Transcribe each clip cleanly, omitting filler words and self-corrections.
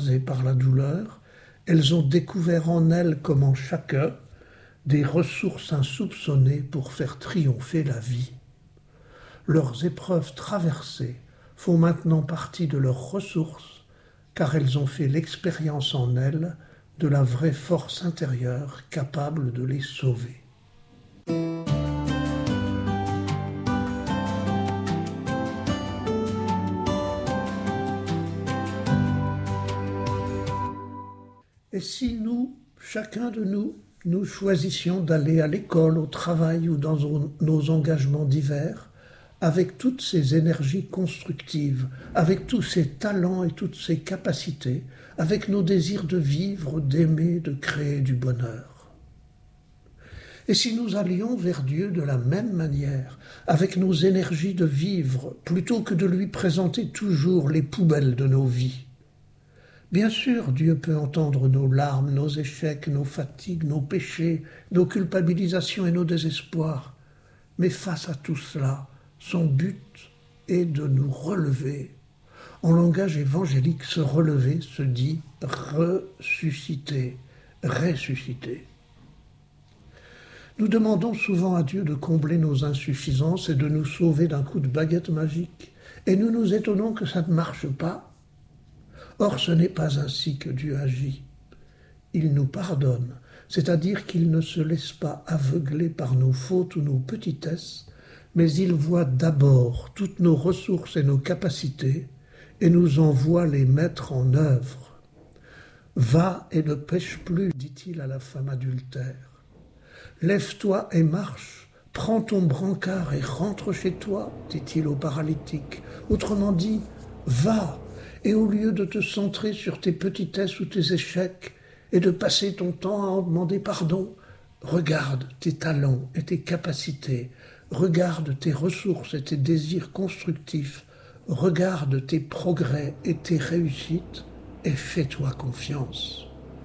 écrasées par la douleur, elles ont découvert en elles, comme en chacun, des ressources insoupçonnées pour faire triompher la vie. Leurs épreuves traversées font maintenant partie de leurs ressources, car elles ont fait l'expérience en elles de la vraie force intérieure capable de les sauver. Et si nous, chacun de nous, nous choisissions d'aller à l'école, au travail ou dans nos engagements divers, avec toutes ces énergies constructives, avec tous ces talents et toutes ces capacités, avec nos désirs de vivre, d'aimer, de créer du bonheur. Et si nous allions vers Dieu de la même manière, avec nos énergies de vivre, plutôt que de lui présenter toujours les poubelles de nos vies. Bien sûr, Dieu peut entendre nos larmes, nos échecs, nos fatigues, nos péchés, nos culpabilisations et nos désespoirs. Mais face à tout cela, son but est de nous relever. En langage évangélique, se relever se dit ressusciter, ressusciter. Nous demandons souvent à Dieu de combler nos insuffisances et de nous sauver d'un coup de baguette magique. Et nous nous étonnons que ça ne marche pas. Or, ce n'est pas ainsi que Dieu agit. Il nous pardonne, c'est-à-dire qu'il ne se laisse pas aveugler par nos fautes ou nos petitesses, mais il voit d'abord toutes nos ressources et nos capacités et nous envoie les mettre en œuvre. « Va et ne pêche plus, dit-il à la femme adultère. Lève-toi et marche, prends ton brancard et rentre chez toi, dit-il au paralytique. Autrement dit, va. Et au lieu de te centrer sur tes petitesses ou tes échecs et de passer ton temps à en demander pardon, regarde tes talents et tes capacités, regarde tes ressources et tes désirs constructifs, regarde tes progrès et tes réussites et fais-toi confiance.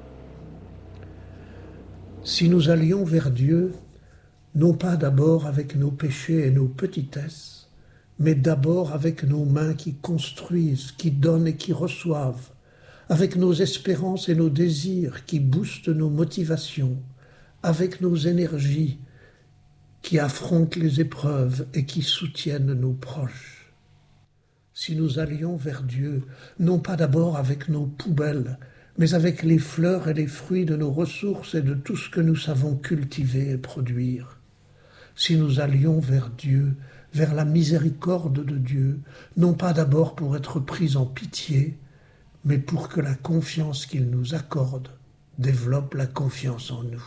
Si nous allions vers Dieu, non pas d'abord avec nos péchés et nos petitesses, mais d'abord avec nos mains qui construisent, qui donnent et qui reçoivent, avec nos espérances et nos désirs qui boostent nos motivations, avec nos énergies qui affrontent les épreuves et qui soutiennent nos proches. Si nous allions vers Dieu, non pas d'abord avec nos poubelles, mais avec les fleurs et les fruits de nos ressources et de tout ce que nous savons cultiver et produire. Si nous allions vers Dieu, vers la miséricorde de Dieu, non pas d'abord pour être pris en pitié, mais pour que la confiance qu'il nous accorde développe la confiance en nous.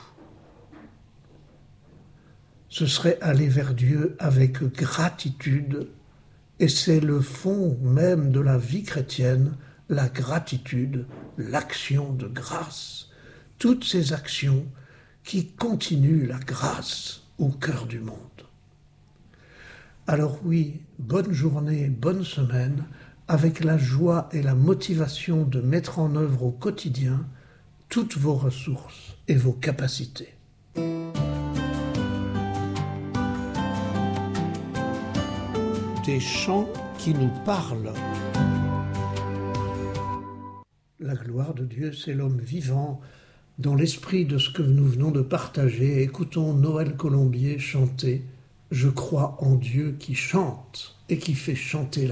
Ce serait aller vers Dieu avec gratitude, et c'est le fond même de la vie chrétienne, la gratitude, l'action de grâce, toutes ces actions qui continuent la grâce au cœur du monde. Alors oui, bonne journée, bonne semaine, avec la joie et la motivation de mettre en œuvre au quotidien toutes vos ressources et vos capacités. Des chants qui nous parlent. La gloire de Dieu, c'est l'homme vivant. Dans l'esprit de ce que nous venons de partager, écoutons Noël Colombier chanter « Je crois en Dieu qui chante et qui fait chanter la vie ».